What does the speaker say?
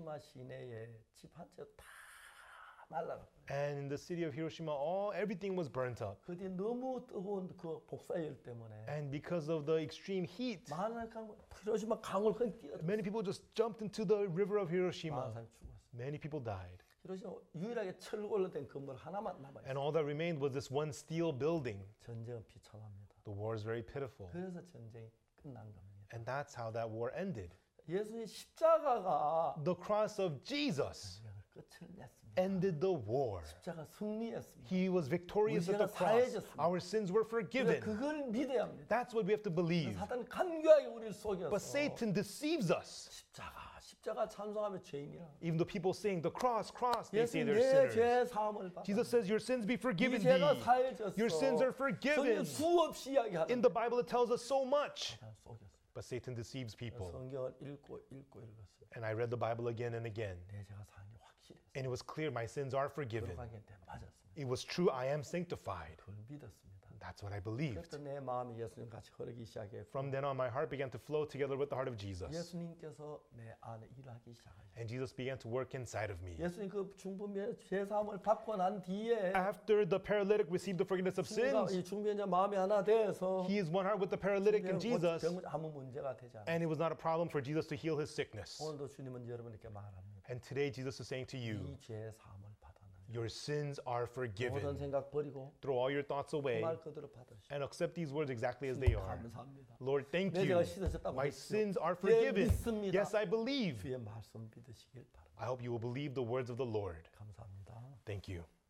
히로시마 시내에 집 한 채 다 날라갔어요. And in the city of Hiroshima, everything was burnt up. 그뒤 너무 뜨거운 그 복사열 때문에 And because of the extreme heat, 많은 히로시마 강을 흔히 뛰어들었어요. many people just jumped into the river of 많은 Hiroshima. 사람이 죽었어요. Many people died. 히로시마 유일하게 철골로 된 건물 하나만 남아 And 있어요. all that remained was this one steel building. 전쟁은 비참합니다. The war is very pitiful. 그래서 전쟁이 끝난 겁니다. And that's how that war ended. 예수의 십자가가 The cross of Jesus 전쟁을 끝을 냈습니다. ended the war. 십자가 승리했습니다. He was victorious at the 우리 죄가 cross. 사해졌습니다. Our sins were forgiven. 그걸 믿어야 합니다. That's what we have to believe. 사탄은 간교하게 우리를 속여서 But Satan deceives us. 십자가 찬송하면 죄인이라. Even the people saying the cross, they say 예수님 they're 내 sinners. 죄 사함을 받아. Jesus says your sins be forgiven 이 죄가 thee. 사해졌어. Your sins are forgiven. 성경 수없이 이야기하는. In the Bible it tells us so much. 속였어요. But Satan deceives people. 성경을 읽고 읽었어요. And I read the Bible again and again. 내 죄가 사한 게 확실했어요. And it was clear my sins are forgiven. 들어가게 돼 맞았습니다. It was true I am sanctified. 그걸 믿었습니다. That's what I believed. 그때 내 마음이 예수님 같이 흐르기 시작했고 From then on, my heart began to flow together with the heart of Jesus. 예수님께서 내 안에 일하기 시작하셨어요. And Jesus began to work inside of me. 예수님 그 중풍병 죄 사함을 받고 난 뒤에 After the paralytic received the forgiveness of sins, 이 중풍병자 마음이 하나 돼서 he is one heart with the paralytic and Jesus. 병은 아무 문제가 되지 않아요. And it was not a problem for Jesus to heal his sickness. 오늘도 주님은 여러분에게 말합니다. And today Jesus is saying to you, 이 죄 사함을 받았는 your sins are 모든 forgiven. 생각 버리고 Throw all your thoughts 그 away 말 그대로 받으시오. and accept these words exactly as they are. 감사합니다. Lord, thank 내 you. 죄가 씻어졌다고 My 믿으시오. sins are 예, forgiven. 믿습니다. Yes, I believe. 주의 말씀 믿으시길 바랍니다. I hope you will believe the words of the Lord. 감사합니다. Thank you.